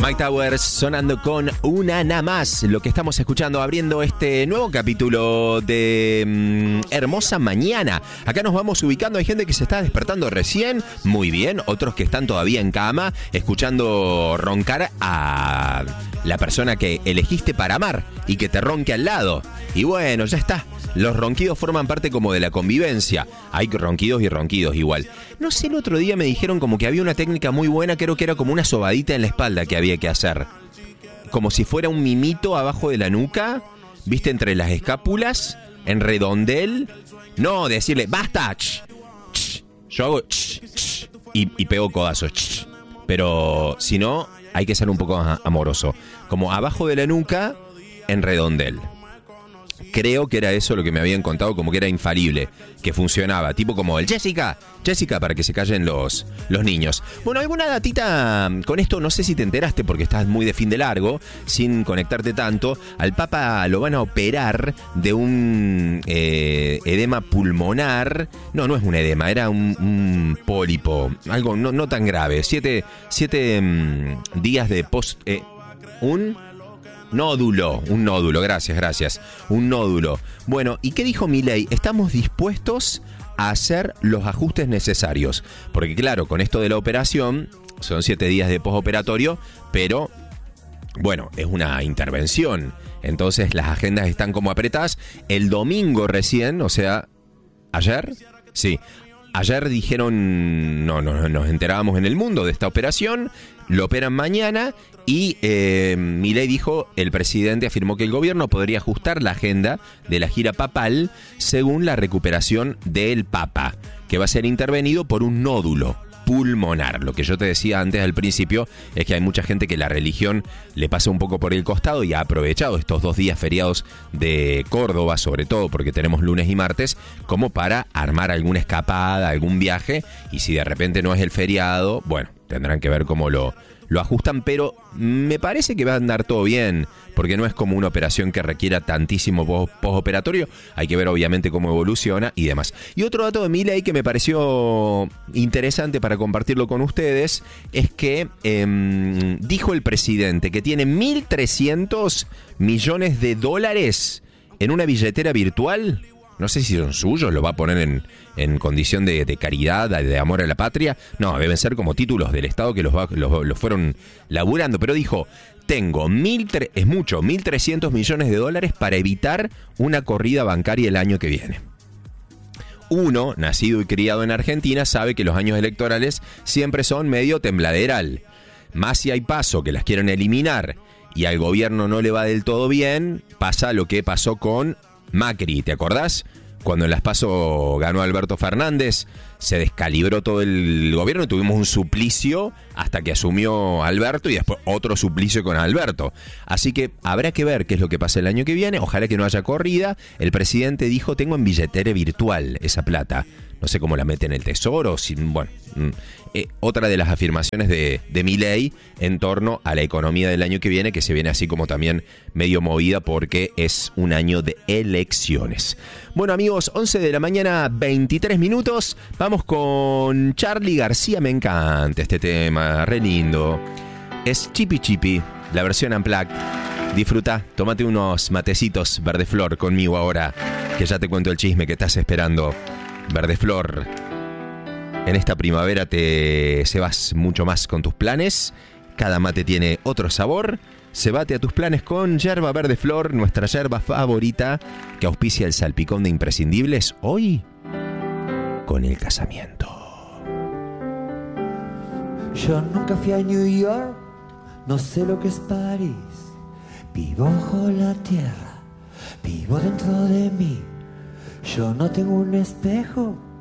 Mike Towers sonando con Una Nada Más. Lo que estamos escuchando abriendo este nuevo capítulo de Hermosa Mañana. Acá nos vamos ubicando. Hay gente que se está despertando recién, muy bien. Otros que están todavía en cama, escuchando roncar a la persona que elegiste para amar y que te ronque al lado. Y bueno, ya está. Los ronquidos forman parte como de la convivencia. Hay ronquidos y ronquidos igual. No sé, el otro día me dijeron como que había una técnica muy buena, creo que era como una sobadita en la espalda que había que hacer. Como si fuera un mimito abajo de la nuca, viste, entre las escápulas, en redondel. No, decirle, basta. Yo hago y pego codazos. Pero si no, hay que ser un poco amoroso. Como abajo de la nuca, en redondel. Creo que era eso lo que me habían contado, como que era infalible, que funcionaba, tipo como el Jessica, para que se callen los niños. Bueno, alguna datita con esto, no sé si te enteraste porque estás muy de fin de largo, sin conectarte tanto. Al Papa lo van a operar de un edema pulmonar. No es un edema, era un pólipo, algo no tan grave. 7 días de un nódulo, gracias. Un nódulo. Bueno, ¿y qué dijo Milei? Estamos dispuestos a hacer los ajustes necesarios. Porque claro, con esto de la operación, son 7 días de postoperatorio, pero bueno, es una intervención. Entonces las agendas están como apretadas. El domingo recién, o sea, ¿ayer? Sí. Ayer dijeron, no, nos enterábamos en El Mundo de esta operación, lo operan mañana y Milei dijo, el presidente afirmó que el gobierno podría ajustar la agenda de la gira papal según la recuperación del Papa, que va a ser intervenido por un nódulo pulmonar. Lo que yo te decía antes al principio es que hay mucha gente que la religión le pasa un poco por el costado y ha aprovechado estos 2 días feriados de Córdoba, sobre todo porque tenemos lunes y martes, como para armar alguna escapada, algún viaje, y si de repente no es el feriado, bueno, tendrán que ver cómo lo ajustan, pero me parece que va a andar todo bien, porque no es como una operación que requiera tantísimo postoperatorio. Hay que ver obviamente cómo evoluciona y demás. Y otro dato de Milei que me pareció interesante para compartirlo con ustedes es que dijo el presidente que tiene 1.300 millones de dólares en una billetera virtual. No sé si son suyos, lo va a poner en condición de caridad, de amor a la patria. No, deben ser como títulos del Estado que los fueron laburando. Pero dijo, tengo 1.300 millones de dólares para evitar una corrida bancaria el año que viene. Uno, nacido y criado en Argentina, sabe que los años electorales siempre son medio tembladeral. Más si hay PASO que las quieren eliminar y al gobierno no le va del todo bien, pasa lo que pasó con Macri, ¿te acordás? Cuando en las PASO ganó Alberto Fernández, se descalibró todo el gobierno y tuvimos un suplicio hasta que asumió Alberto y después otro suplicio con Alberto. Así que habrá que ver qué es lo que pasa el año que viene. Ojalá que no haya corrida. El presidente dijo, tengo en billetera virtual esa plata. No sé cómo la mete en el tesoro. Bueno, otra de las afirmaciones de Milei en torno a la economía del año que viene, que se viene así como también medio movida porque es un año de elecciones. Bueno amigos, 11 de la mañana, 23 minutos. Vamos con Charly García. Me encanta este tema, re lindo. Es Chipi Chipi, la versión unplugged. Disfruta, tómate unos matecitos Verde Flor conmigo ahora, que ya te cuento el chisme que estás esperando. Verde Flor, en esta primavera te cebas mucho más con tus planes. Cada mate tiene otro sabor. Cebate a tus planes con Yerba Verde Flor, nuestra yerba favorita que auspicia el salpicón de imprescindibles hoy con el casamiento. Yo nunca fui a New York, no sé lo que es París. Vivo bajo la tierra, vivo dentro de mí. Yo no tengo un espejo